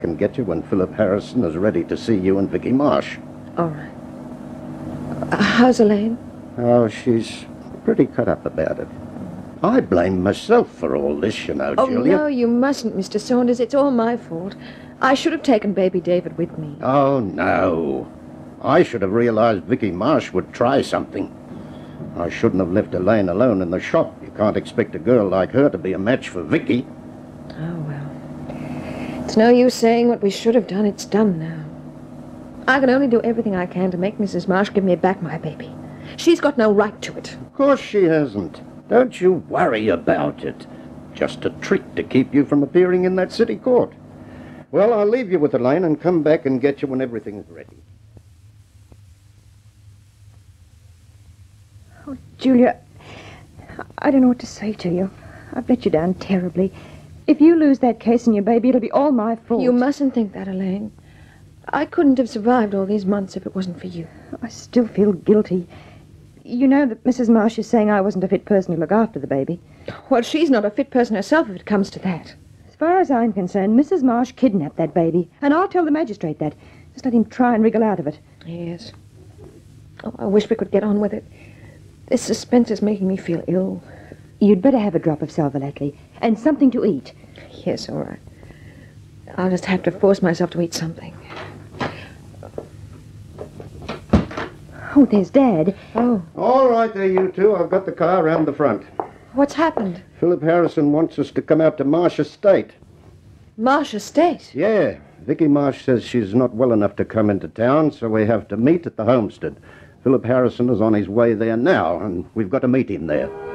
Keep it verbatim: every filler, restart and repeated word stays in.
can get you when Philip Harrison is ready to see you and Vicky Marsh. All right. Uh, how's Elaine? Oh, she's pretty cut up about it. I blame myself for all this, you know, Oh, Julia. no, you mustn't, Mister Saunders. It's all my fault. I should have taken baby David with me. Oh, no. I should have realized Vicky Marsh would try something. I shouldn't have left Elaine alone in the shop. You can't expect a girl like her to be a match for Vicky. Oh, well. It's no use saying what we should have done. It's done now. I can only do everything I can to make Missus Marsh give me back my baby. She's got no right to it. Of course she hasn't. Don't you worry about it. Just a trick to keep you from appearing in that city court. Well, I'll leave you with Elaine and come back and get you when everything's ready. Oh, Julia, I don't know what to say to you. I've let you down terribly. If you lose that case and your baby, it'll be all my fault. You mustn't think that, Elaine. I couldn't have survived all these months if it wasn't for you. I still feel guilty. You know that Missus Marsh is saying I wasn't a fit person to look after the baby. Well, she's not a fit person herself if it comes to that. As far as I'm concerned, Missus Marsh kidnapped that baby, and I'll tell the magistrate that. Just let him try and wriggle out of it. Yes. Oh, I wish we could get on with it. This suspense is making me feel ill. You'd better have a drop of Salvalatli and something to eat. Yes, all right. I'll just have to force myself to eat something. Oh, there's Dad. Oh. All right there, you two. I've got the car round the front. What's happened? Philip Harrison wants us to come out to Marsh Estate. Marsh Estate? Yeah. Vicky Marsh says she's not well enough to come into town, so we have to meet at the homestead. Philip Harrison is on his way there now, and we've got to meet him there.